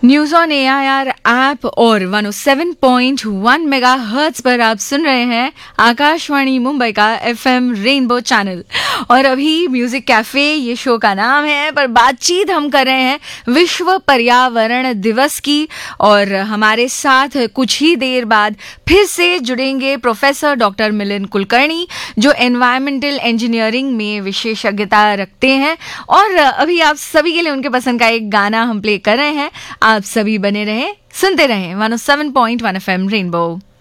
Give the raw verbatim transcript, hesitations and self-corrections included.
News on AIR app और एक सौ सात पॉइंट एक मेगाहर्ट्ज पर आप सुन रहे हैं आकाशवाणी मुंबई का एफएम रेनबो चैनल। और अभी म्यूजिक कैफे ये शो का नाम है, पर बातचीत हम कर रहे हैं विश्व पर्यावरण दिवस की। और हमारे साथ कुछ ही देर बाद फिर से जुड़ेंगे प्रोफेसर डॉक्टर मिलिंद कुलकर्णी, जो एनवायरमेंटल इंजीनियरिंग में विशेषज्ञता रखते हैं। और अभी आप सभी के लिए उनके पसंद का एक गाना हम प्ले कर रहे हैं। आप सभी बने रहें, सुनते रहें एक सौ सात पॉइंट एक एफएम रेनबो।